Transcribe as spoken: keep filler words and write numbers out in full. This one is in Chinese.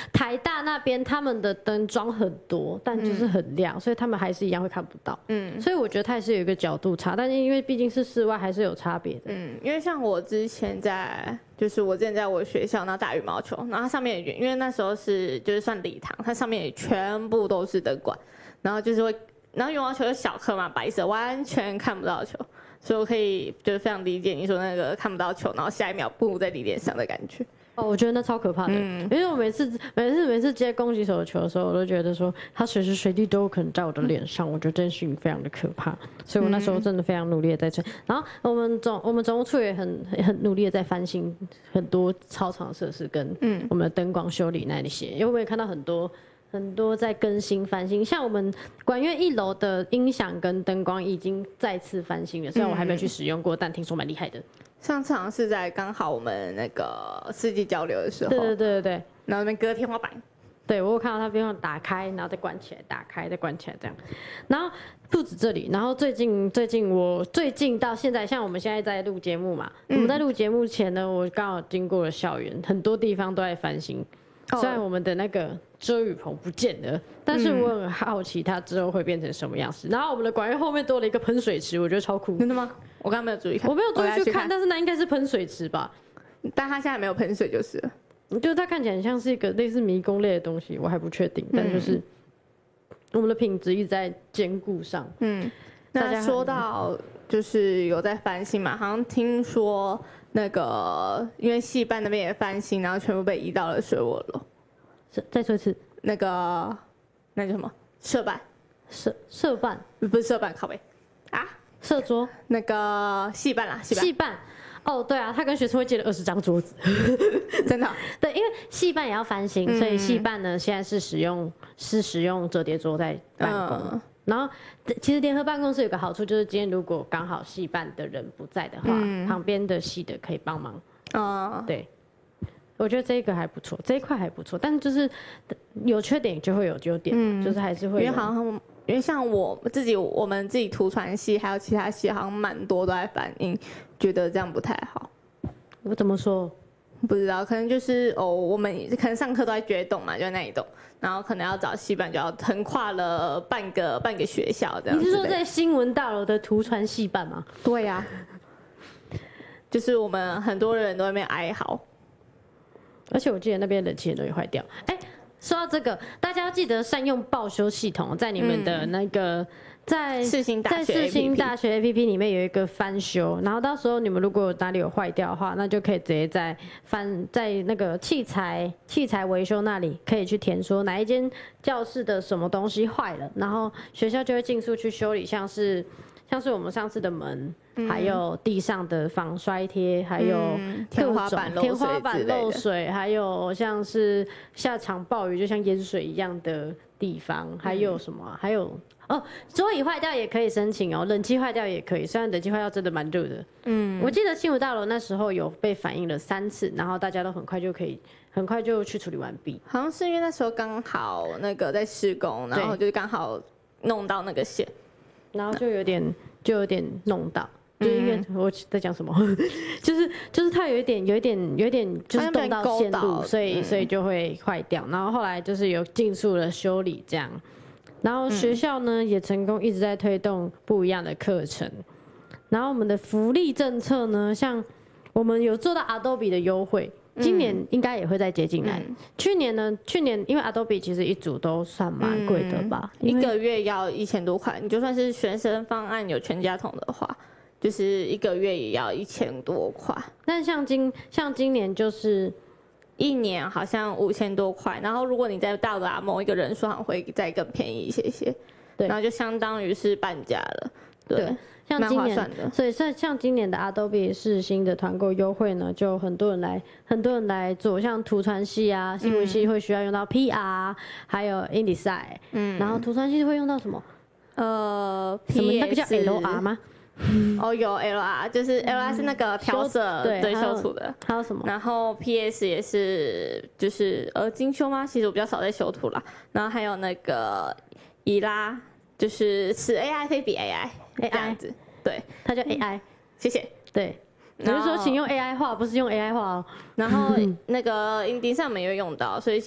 台大那边他们的灯装很多，但就是很亮，嗯、所以他们还是一样会看不到。嗯，所以我觉得它也是有一个角度差，但是因为毕竟是室外，还是有差别的。 嗯，因为像我之前在，就是我之前在我学校，然后打羽毛球，然后它上面也因为那时候是就是算礼堂，它上面也全部都是灯管，然后就是会，然后羽毛球有小颗嘛，白色，完全看不到球。所以我可以就是非常理解你说那个看不到球，然后下一秒步在地点上的感觉。 哦，我觉得那超可怕的，嗯、因为我每次每次每次接攻击手的球的时候，我都觉得说他随时随地都有可能在我的脸上，嗯、我觉得这件事情非常的可怕，所以我那时候真的非常努力的在吹。嗯、然后我们总我们总务处也很很努力的在翻新很多操场设施跟我们的灯光修理那些，因为我们也看到很多。很多在更新翻新，像我们管院一楼的音响跟灯光已经再次翻新了，虽然我还没有去使用过，但听说蛮厉害的。 上次好像是在刚好我们那个世纪交流的时候， 对对对对对， 然后那边隔天花板， 对我有看到它边上打开，然后再关起来，打开再关起来这样。然后不止这里，然后最近最近我最近到现在，像我们现在在录节目嘛，嗯、我们在录节目前呢，我刚好经过了校园，很多地方都在翻新。虽然我们的那个遮雨棚不见了，但是我很好奇它之后会变成什么样子。然后我们的管院后面多了一个喷水池，我觉得超酷。 真的吗？我刚刚没有注意看， 我没有注意去看，但是那应该是喷水池吧？ 但它现在没有喷水就是了。 就是它看起来很像是一个类似迷宫类的东西，我还不确定。但就是我们的品质一直在兼顾上。嗯， 那说到就是有在翻新嘛，好像听说。那个，因为戏班那边也翻新，然后全部被移到了水卧楼。 再说一次， 那个那叫什么？社办， 社社办不是社办，靠北啊， 社桌。 那个戏班啦，戏班。 戏班，哦，对啊，他跟学生会借了二十张桌子， 真的。 对，因为戏班也要翻新，嗯、所以戏班呢现在是使用是使用折叠桌在办公。嗯然后，其实联合办公室有个好处，就是今天如果刚好系办的人不在的话，嗯、旁边的系的可以帮忙。哦，对，我觉得这个还不错，这一块还不错，但是就是有缺点就会有优点，嗯、就是还是会有。 因为好像因为像我自己，我们自己图传系还有其他系，好像蛮多都在反映，觉得这样不太好。 我怎么说？ 不知道，可能就是哦，我们可能上课都在决栋嘛，就在那一栋，然后可能要找系办，就要横跨了半个半个学校这样。 你是说在新闻大楼的图传系办吗？ 对呀、啊，就是我们很多人都在那边哀嚎， 而且我记得那边冷气很容易坏掉。哎、欸，说到这个，大家要记得善用报修系统，在你们的那个。嗯在世新大学在世新大学 A P P 里面有一个翻修，然后到时候你们如果哪里有坏掉的话，那就可以直接在翻在那个器材器材维修那里可以去填说哪一间教室的什么东西坏了，然后学校就会尽速去修理，像是像是我们上次的门，嗯、还有地上的防摔贴，还有天花板漏水天花板漏水，还有像是下场暴雨就像淹水一样的地方，还有什么？还有。哦，桌椅坏掉也可以申请哦，冷气坏掉也可以。虽然冷气坏掉真的蛮热的，嗯，我记得新闻大楼那时候有被反映了三次，然后大家都很快就可以，很快就去处理完毕。 好像是因为那时候刚好那个在施工，然后就刚好弄到那个线， 然后就有点就有点弄到。就是因为我在讲什么，就是就是它有一点有一点有一点就是动到线路，所以所以就会坏掉。然后后来就是有尽速的修理这样。然后学校呢、嗯、也成功一直在推动不一样的课程，然后我们的福利政策呢，像我们有做到 Adobe 的优惠，今年应该也会再接进来。嗯、去年呢，去年因为 Adobe 其实一组都算蛮贵的吧、 嗯，一个月要一千多块，你就算是学生方案有全家桶的话，就是一个月也要一千多块。 但像今像今年就是。 一年好像五千多块，然后如果你再到达某一个人数，好像会再更便宜一些些，对，然后就相当于是半价了，对，对像今年，所以像像今年的 Adobe 世新的团购优惠呢，就很多人来，很多人来做，像图传系啊、新闻系会需要用到 P R，、嗯、还有 InDesign， 嗯，然后图传系会用到什么？呃，什么那个叫 L R 吗？ 哦，有 L R， 就是 L R 是那个调色对修图的， 还有什么？ 然后 P S 也是就是呃精修吗？其实我比较少在修图啦。然后还有那个伊拉，就是此 A I 非彼 A I 这样子，对， 它叫 A I， 谢谢。 对，我是说请用 A I 画，不是用 A I 画哦。 然后那个 InDesign 我们也会用到，所以其